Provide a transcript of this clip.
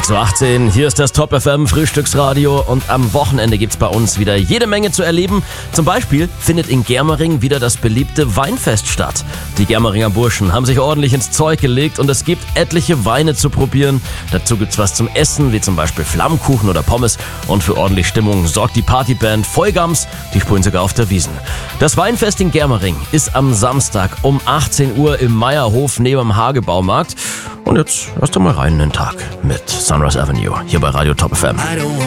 6.18 Uhr, hier ist das Top FM Frühstücksradio und am Wochenende gibt's bei uns wieder jede Menge zu erleben. Zum Beispiel findet in Germering wieder das beliebte Weinfest statt. Die Germeringer Burschen haben sich ordentlich ins Zeug gelegt und es gibt etliche Weine zu probieren. Dazu gibt's was zum Essen, wie zum Beispiel Flammkuchen oder Pommes. Und für ordentlich Stimmung sorgt die Partyband Vollgams, die spielen sogar auf der Wiesn. Das Weinfest in Germering ist am Samstag um 18 Uhr im Meierhof neben dem Hagebaumarkt. Und jetzt hörst du mal rein in den Tag mit Sunrise Avenue hier bei Radio Top FM.